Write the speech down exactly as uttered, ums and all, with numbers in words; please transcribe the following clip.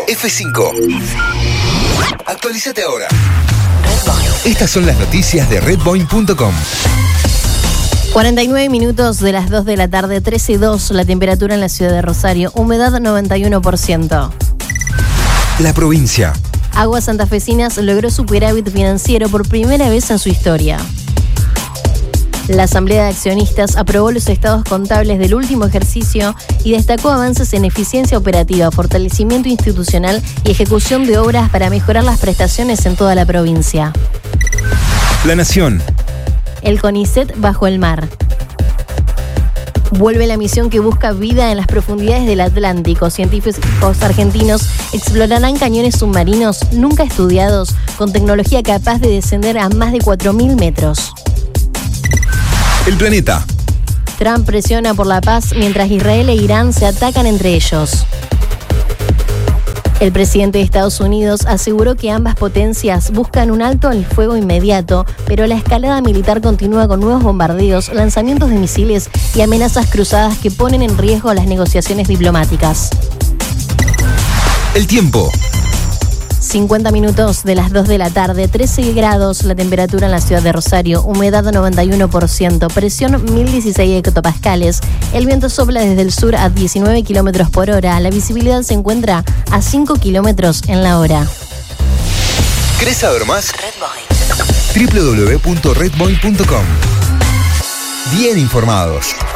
F cinco. Actualízate ahora. Estas son las noticias de redpoint punto com. cuarenta y nueve minutos de las dos de la tarde, trece y dos la temperatura en la ciudad de Rosario, humedad noventa y uno por ciento. La provincia. Aguas Santafesinas logró superávit financiero por primera vez en su historia. La Asamblea de Accionistas aprobó los estados contables del último ejercicio y destacó avances en eficiencia operativa, fortalecimiento institucional y ejecución de obras para mejorar las prestaciones en toda la provincia. La Nación. El CONICET bajo el mar. Vuelve la misión que busca vida en las profundidades del Atlántico. Científicos argentinos explorarán cañones submarinos nunca estudiados con tecnología capaz de descender a más de cuatro mil metros. El planeta. Trump presiona por la paz mientras Israel e Irán se atacan entre ellos. El presidente de Estados Unidos aseguró que ambas potencias buscan un alto al fuego inmediato, pero la escalada militar continúa con nuevos bombardeos, lanzamientos de misiles y amenazas cruzadas que ponen en riesgo las negociaciones diplomáticas. El tiempo. cincuenta minutos de las dos de la tarde, trece grados la temperatura en la ciudad de Rosario, humedad noventa y uno por ciento, presión mil dieciséis hectopascales, el viento sopla desde el sur a diecinueve kilómetros por hora, la visibilidad se encuentra a cinco kilómetros en la hora. ¿Querés saber más? doble u doble u doble u punto redpoint punto com. Bien informados.